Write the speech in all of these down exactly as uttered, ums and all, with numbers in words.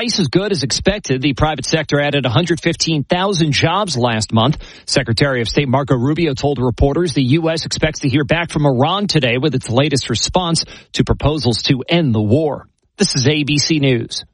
twice as good as expected. The private sector added one hundred fifteen thousand jobs last month. Secretary of State Marco Rubio told reporters the U S expects to hear back from Iran today with its latest response to proposals to end the war. This is A B C News.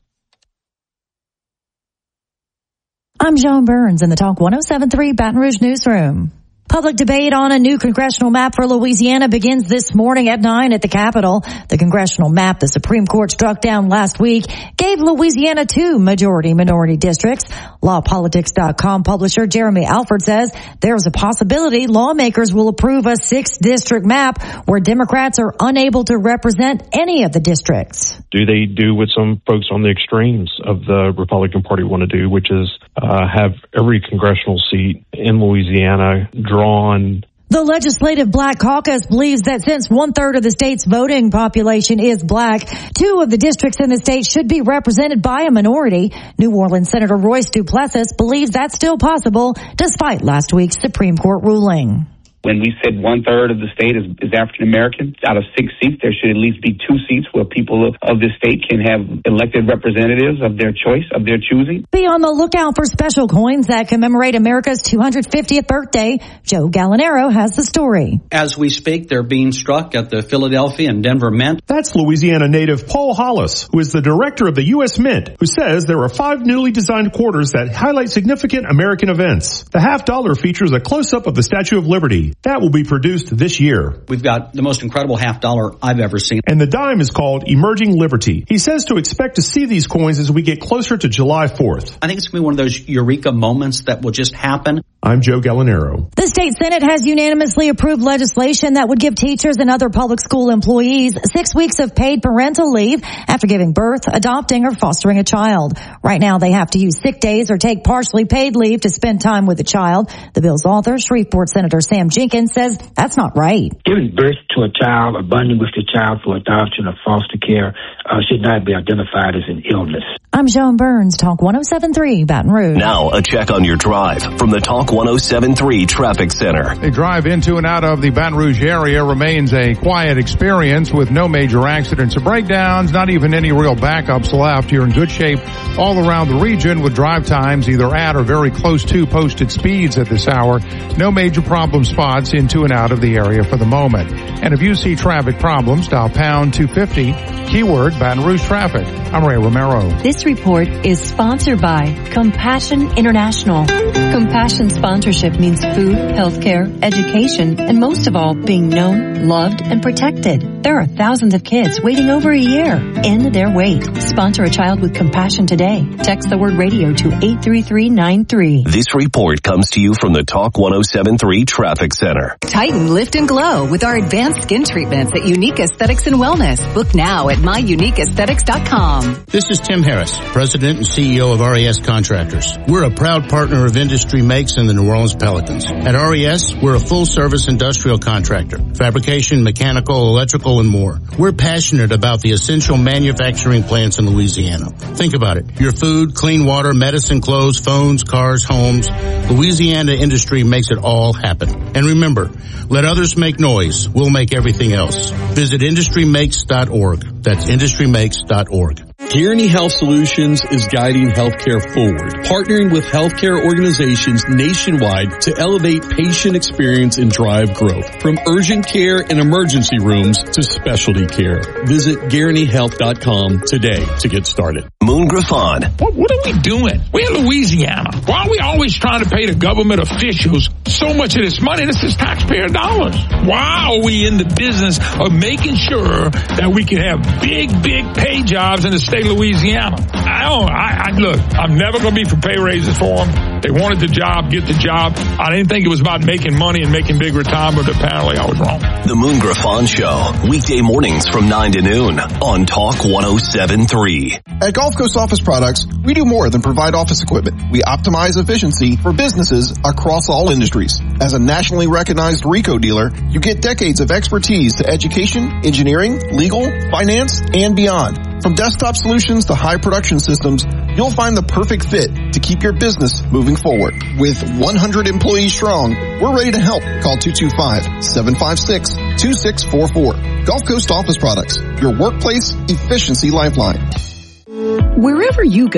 I'm Joan Burns in the Talk one oh seven point three Baton Rouge newsroom. Public debate on a new congressional map for Louisiana begins this morning at nine at the Capitol. The congressional map the Supreme Court struck down last week gave Louisiana two majority-minority districts. Law Politics dot com publisher Jeremy Alford says there's a possibility lawmakers will approve a six-district map where Democrats are unable to represent any of the districts. Do they do what some folks on the extremes of the Republican Party want to do, which is uh, have every congressional seat in Louisiana drawn? The Legislative Black Caucus believes that since one-third of the state's voting population is black, two of the districts in the state should be represented by a minority. New Orleans Senator Royce Duplessis believes that's still possible despite last week's Supreme Court ruling. When we said one-third of the state is, is African-American, out of six seats, there should at least be two seats where people of, of this state can have elected representatives of their choice, of their choosing. Be on the lookout for special coins that commemorate America's two hundred fiftieth birthday. Joe Gallinaro has the story. As we speak, they're being struck at the Philadelphia and Denver Mint. That's Louisiana native Paul Hollis, who is the director of the U S Mint, who says there are five newly designed quarters that highlight significant American events. The half dollar features a close-up of the Statue of Liberty. That will be produced this year. We've got the most incredible half dollar I've ever seen. And the dime is called Emerging Liberty. He says to expect to see these coins as we get closer to July fourth. I think it's going to be one of those eureka moments that will just happen. I'm Joe Gallinaro. The state Senate has unanimously approved legislation that would give teachers and other public school employees six weeks of paid parental leave after giving birth, adopting, or fostering a child. Right now, they have to use sick days or take partially paid leave to spend time with the child. The bill's author, Shreveport Senator Sam Jenkins, says that's not right. Giving birth to a child or bonding with the child for adoption or foster care uh, should not be identified as an illness. I'm Joan Burns, Talk one oh seven point three Baton Rouge. Now, a check on your drive from the Talk one oh seven point three Traffic Center. A drive into and out of the Baton Rouge area remains a quiet experience with no major accidents or breakdowns, not even any real backups left. You're in good shape all around the region with drive times either at or very close to posted speeds at this hour. No major problem spots into and out of the area for the moment. And if you see traffic problems, dial pound two fifty, keyword Baton Rouge Traffic. I'm Ray Romero. This report is sponsored by Compassion International. Compassion sponsorship means food, healthcare, education, and most of all, being known, loved, and protected. There are thousands of kids waiting over a year. End their wait. Sponsor a child with compassion today. Text the word radio to eight three three nine three. This report comes to you from the Talk one oh seven point three Traffic Center. Tighten, lift, and glow with our advanced skin treatments at Unique Aesthetics and Wellness. Book now at my unique aesthetics dot com. This is Tim Harris, President and C E O of R E S Contractors. We're a proud partner of Industry Makes and the New Orleans Pelicans. At R E S, we're a full-service industrial contractor. Fabrication, mechanical, electrical, and more. We're passionate about the essential manufacturing plants in Louisiana. Think about it. Your food, clean water, medicine, clothes, phones, cars, homes. Louisiana Industry makes it all happen. And remember, let others make noise. We'll make everything else. Visit industry makes dot org. That's industry makes dot org. Guaranty Health Solutions is guiding healthcare forward, partnering with healthcare organizations nationwide to elevate patient experience and drive growth. From urgent care and emergency rooms to specialty care. Visit guaranty health dot com today to get started. Moon Griffon. What, what are we doing? We're in Louisiana. Why are we always trying to pay the government officials so much of this money? This is taxpayer dollars. Why are we in the business of making sure that we can have big, big pay jobs in the state of Louisiana? I don't, I, I look, I'm never going to be for pay raises for them. They wanted the job, get the job. I didn't think it was about making money and making big retirement, but apparently I was wrong. The Moon Griffon Show, weekday mornings from nine to noon on Talk one oh seven point three. At Gulf Coast Office Products, we do more than provide office equipment. We optimize efficiency for businesses across all industries. As a nationally recognized RICO dealer, you get decades of expertise to education, engineering, legal, finance, and beyond. From desktop solutions to high production systems, you'll find the perfect fit to keep your business moving forward. With one hundred employees strong, we're ready to help. Call two two five, seven five six, two six four four. Gulf Coast Office Products, your workplace efficiency lifeline. Wherever you go,